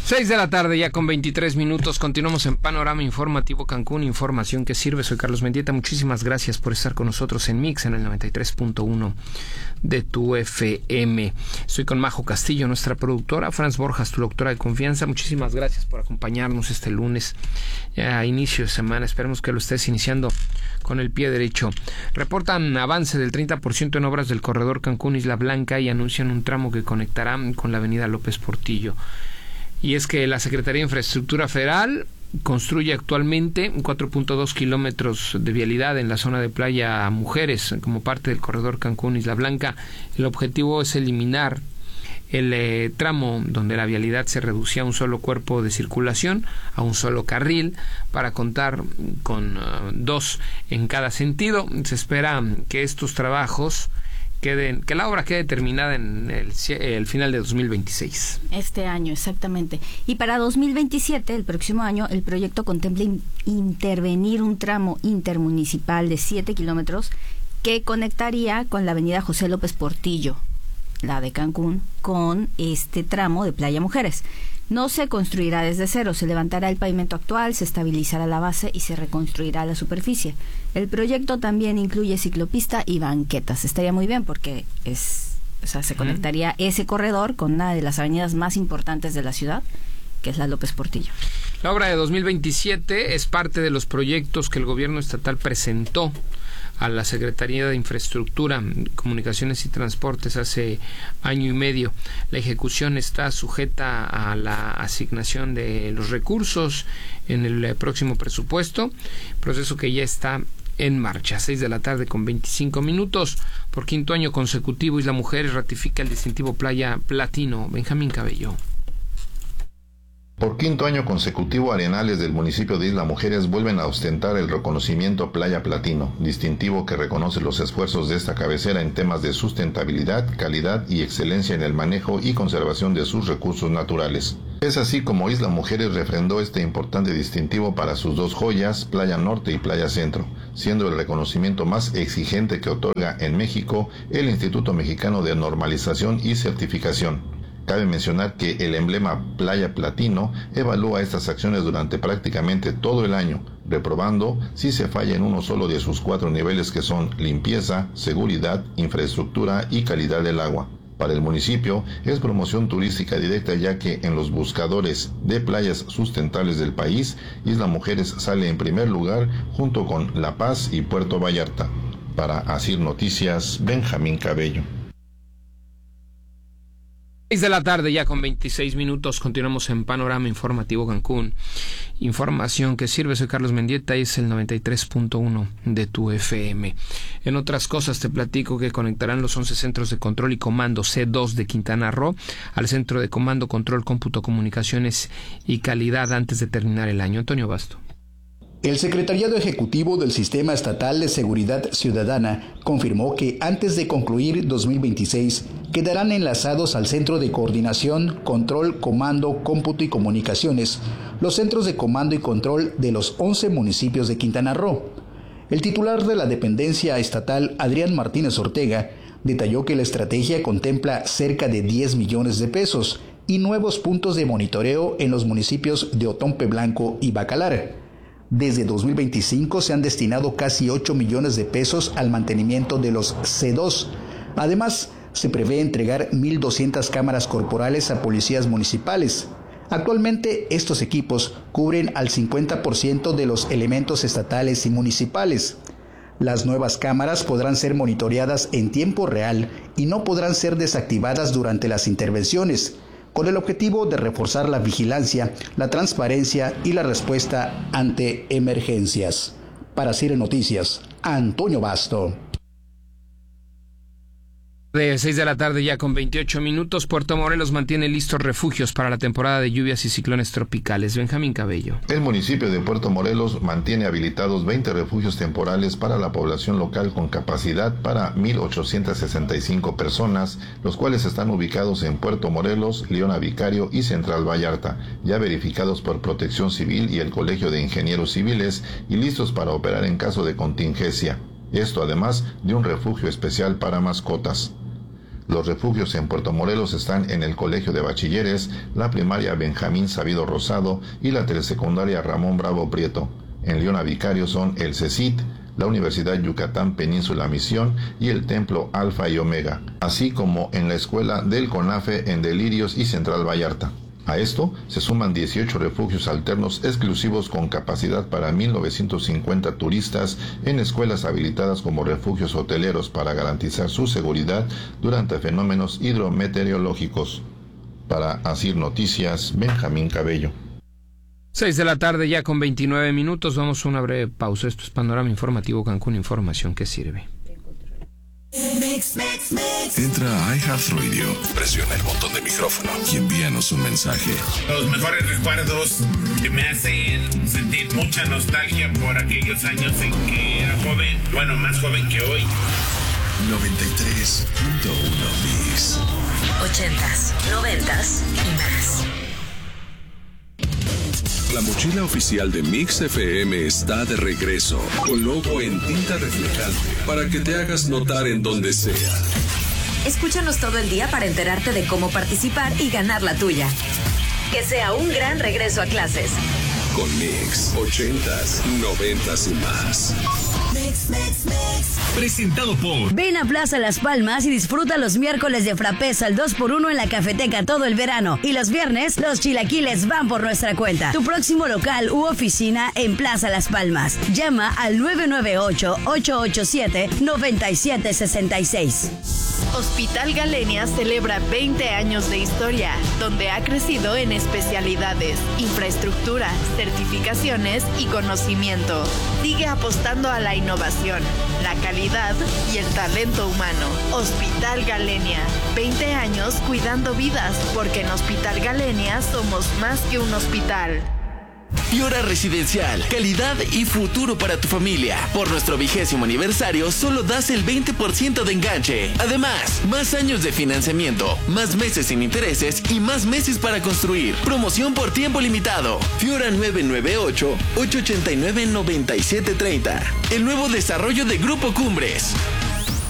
6 de la tarde ya con 23 minutos. Continuamos en Panorama Informativo Cancún, información que sirve. Soy Carlos Mendieta. Muchísimas gracias por estar con nosotros en Mix en el 93.1 de tu FM. Estoy con Majo Castillo, nuestra productora, Franz Borjas, tu doctora de confianza. Muchísimas gracias por acompañarnos este lunes a inicio de semana. Esperemos que lo estés iniciando con el pie derecho. Reportan avance del 30% en obras del corredor Cancún-Isla Blanca y anuncian un tramo que conectará con la avenida López Portillo. Y es que la Secretaría de Infraestructura Federal construye actualmente 4.2 kilómetros de vialidad en la zona de Playa Mujeres como parte del corredor Cancún-Isla Blanca. El objetivo es eliminar el tramo donde la vialidad se reducía a un solo cuerpo de circulación, a un solo carril, para contar con dos en cada sentido. Se espera que estos trabajos que la obra quede terminada en el final de 2026. Este año, exactamente. Y para 2027, el próximo año, el proyecto contempla intervenir un tramo intermunicipal de 7 kilómetros que conectaría con la avenida José López Portillo, la de Cancún, con este tramo de Playa Mujeres. No se construirá desde cero, se levantará el pavimento actual, se estabilizará la base y se reconstruirá la superficie. El proyecto también incluye ciclopista y banquetas. Estaría muy bien porque se conectaría ese corredor con una de las avenidas más importantes de la ciudad, que es la López Portillo. La obra de 2027 es parte de los proyectos que el gobierno estatal presentó a la Secretaría de Infraestructura, Comunicaciones y Transportes hace año y medio. La ejecución está sujeta a la asignación de los recursos en el próximo presupuesto, proceso que ya está en marcha. 6 de la tarde con 25 minutos. Por quinto año consecutivo, Isla Mujeres ratifica el distintivo Playa Platino. Benjamín Cabello. Por quinto año consecutivo, Arenales del municipio de Isla Mujeres vuelven a ostentar el reconocimiento Playa Platino, distintivo que reconoce los esfuerzos de esta cabecera en temas de sustentabilidad, calidad y excelencia en el manejo y conservación de sus recursos naturales. Es así como Isla Mujeres refrendó este importante distintivo para sus dos joyas, Playa Norte y Playa Centro, siendo el reconocimiento más exigente que otorga en México el Instituto Mexicano de Normalización y Certificación. Cabe mencionar que el emblema Playa Platino evalúa estas acciones durante prácticamente todo el año, reprobando si se falla en uno solo de sus 4 niveles que son limpieza, seguridad, infraestructura y calidad del agua. Para el municipio es promoción turística directa, ya que en los buscadores de playas sustentables del país, Isla Mujeres sale en primer lugar junto con La Paz y Puerto Vallarta. Para Asir Noticias, Benjamín Cabello. 6 de la tarde ya con 26 minutos. Continuamos en Panorama Informativo Cancún. Información que sirve. Soy Carlos Mendieta y es el 93.1 de tu FM. En otras cosas te platico que conectarán los 11 centros de control y comando C2 de Quintana Roo al Centro de Comando, Control, Cómputo, Comunicaciones y Calidad antes de terminar el año. Antonio Basto. El Secretariado Ejecutivo del Sistema Estatal de Seguridad Ciudadana confirmó que antes de concluir 2026 quedarán enlazados al Centro de Coordinación, Control, Comando, Cómputo y Comunicaciones los centros de comando y control de los 11 municipios de Quintana Roo. El titular de la dependencia estatal, Adrián Martínez Ortega, detalló que la estrategia contempla cerca de 10 millones de pesos y nuevos puntos de monitoreo en los municipios de Otompe Blanco y Bacalar. Desde 2025 se han destinado casi 8 millones de pesos al mantenimiento de los C2. Además, se prevé entregar 1,200 cámaras corporales a policías municipales. Actualmente, estos equipos cubren al 50% de los elementos estatales y municipales. Las nuevas cámaras podrán ser monitoreadas en tiempo real y no podrán ser desactivadas durante las intervenciones, con el objetivo de reforzar la vigilancia, la transparencia y la respuesta ante emergencias. Para CIRE Noticias, Antonio Basto. De 6 de la tarde ya con 28 minutos, Puerto Morelos mantiene listos refugios para la temporada de lluvias y ciclones tropicales. Benjamín Cabello. El municipio de Puerto Morelos mantiene habilitados 20 refugios temporales para la población local con capacidad para 1,865 personas, los cuales están ubicados en Puerto Morelos, Leona Vicario y Central Vallarta, ya verificados por Protección Civil y el Colegio de Ingenieros Civiles y listos para operar en caso de contingencia. Esto además de un refugio especial para mascotas. Los refugios en Puerto Morelos están en el Colegio de Bachilleres, la primaria Benjamín Sabido Rosado y la telesecundaria Ramón Bravo Prieto. En Leona Vicario son el CECIT, la Universidad Yucatán Península Misión y el Templo Alfa y Omega, así como en la Escuela del CONAFE en Delirios y Central Vallarta. A esto se suman 18 refugios alternos exclusivos con capacidad para 1.950 turistas en escuelas habilitadas como refugios hoteleros para garantizar su seguridad durante fenómenos hidrometeorológicos. Para Asir Noticias, Benjamín Cabello. 6 de la tarde ya con 29 minutos. Vamos a una breve pausa. Esto es Panorama Informativo Cancún, información que sirve. Entra a iHeartRadio, presiona el botón de micrófono y envíanos un mensaje. Los mejores recuerdos que me hacen sentir mucha nostalgia por aquellos años en que era joven, bueno, más joven que hoy. 93.1 Mix. 80s, 90s y más. La mochila oficial de Mix FM está de regreso, con logo en tinta reflejante, para que te hagas notar en donde sea. Escúchanos todo el día para enterarte de cómo participar y ganar la tuya. Que sea un gran regreso a clases. Con Mix, 80s, 90s y más. Mix. Presentado por... Ven a Plaza Las Palmas y disfruta los miércoles de frappés al 2x1 en la cafeteca todo el verano. Y los viernes, los chilaquiles van por nuestra cuenta. Tu próximo local u oficina en Plaza Las Palmas. Llama al 998-887-9766. Hospital Galenia celebra 20 años de historia, donde ha crecido en especialidades, infraestructura, certificaciones y conocimiento. Sigue apostando a la innovación, la calidad y el talento humano. Hospital Galenia, 20 años cuidando vidas, porque en Hospital Galenia somos más que un hospital. Fiora Residencial, calidad y futuro para tu familia. Por nuestro 20º aniversario, solo das el 20% de enganche. Además, más años de financiamiento, más meses sin intereses y más meses para construir. Promoción por tiempo limitado. Fiora 998-889-9730. El nuevo desarrollo de Grupo Cumbres.